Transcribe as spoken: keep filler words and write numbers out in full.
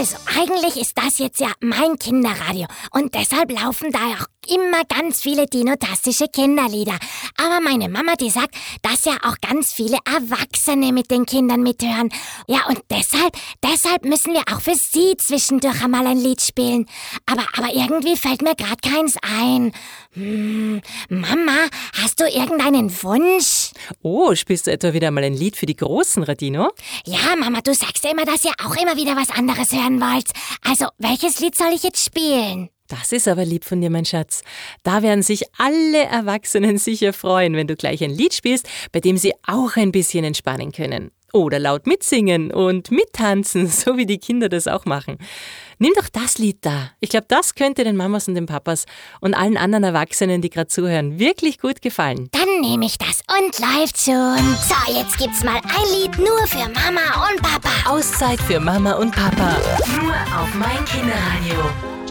Also, eigentlich ist das jetzt ja mein Kinderradio und deshalb laufen da auch immer ganz viele dinotastische Kinderlieder. Aber meine Mama, die sagt, dass ja auch ganz viele Erwachsene mit den Kindern mithören. Ja, und deshalb, deshalb müssen wir auch für sie zwischendurch einmal ein Lied spielen. Aber, aber irgendwie fällt mir gerade keins ein. Hm, Mama, hast du irgendeinen Wunsch? Oh, spielst du etwa wieder mal ein Lied für die Großen, Radino? Ja, Mama, du sagst ja immer, dass ihr auch immer wieder was anderes hören wollt. Also, welches Lied soll ich jetzt spielen? Das ist aber lieb von dir, mein Schatz. Da werden sich alle Erwachsenen sicher freuen, wenn du gleich ein Lied spielst, bei dem sie auch ein bisschen entspannen können. Oder laut mitsingen und mittanzen, so wie die Kinder das auch machen. Nimm doch das Lied da. Ich glaube, das könnte den Mamas und den Papas und allen anderen Erwachsenen, die gerade zuhören, wirklich gut gefallen. Dann nehme ich das und läuft schon. So, jetzt gibt's mal ein Lied nur für Mama und Papa. Auszeit für Mama und Papa. Nur auf mein Kinderradio.